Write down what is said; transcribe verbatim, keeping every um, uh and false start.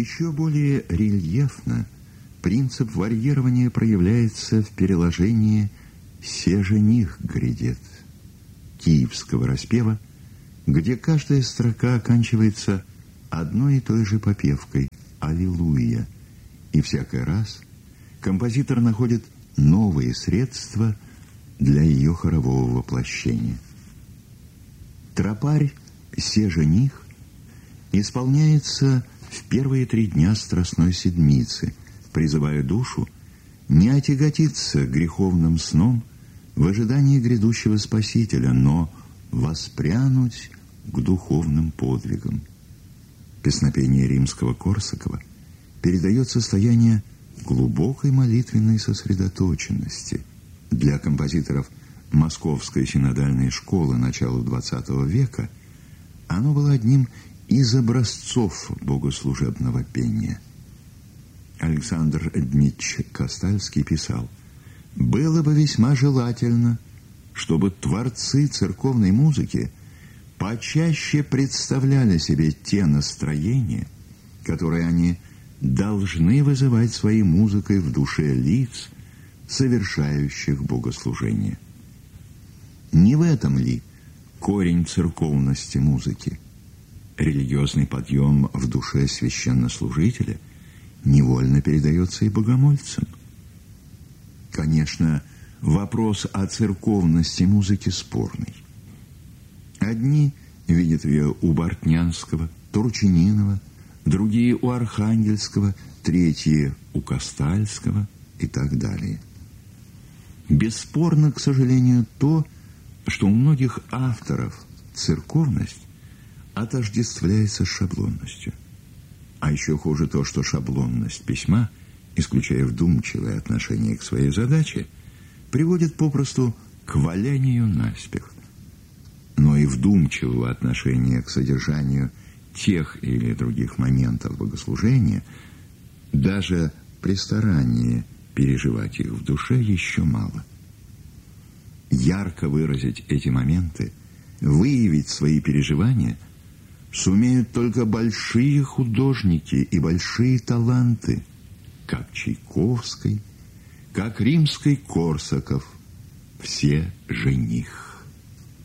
Еще более рельефно принцип варьирования проявляется в переложении «Се жених грядет» киевского распева, где каждая строка оканчивается одной и той же попевкой «Аллилуйя», и всякий раз композитор находит новые средства для ее хорового воплощения. Тропарь «Се жених» исполняется в первые три дня Страстной Седмицы, призывая душу не отяготиться греховным сном в ожидании грядущего Спасителя, но воспрянуть к духовным подвигам. Песнопение римского Корсакова передает состояние глубокой молитвенной сосредоточенности. Для композиторов Московской синодальной школы начала двадцатого века оно было одним из образцов богослужебного пения. Александр Дмитрич Костальский писал: «Было бы весьма желательно, чтобы творцы церковной музыки почаще представляли себе те настроения, которые они должны вызывать своей музыкой в душе лиц, совершающих богослужение». Не в этом ли корень церковности музыки? Религиозный подъем в душе священнослужителя невольно передается и богомольцам. Конечно, вопрос о церковности музыки спорный. Одни видят ее у Бортнянского, Турчининова, другие у Архангельского, третьи у Костальского и так далее. Бесспорно, к сожалению, то, что у многих авторов церковность отождествляется с шаблонностью. А еще хуже то, что шаблонность письма, исключая вдумчивое отношение к своей задаче, приводит попросту к валянию наспех. Но и вдумчивого отношения к содержанию тех или других моментов богослужения, даже при старании переживать их в душе, еще мало. Ярко выразить эти моменты, выявить свои переживания сумеют только большие художники и большие таланты, как Чайковский, как римский Корсаков, все жених.